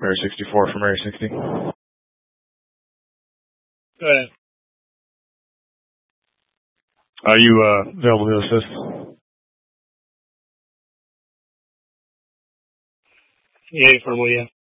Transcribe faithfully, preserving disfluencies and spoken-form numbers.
Area sixty-four from Area sixty. Go ahead. Are you uh, available to assist? Yeah, for yeah.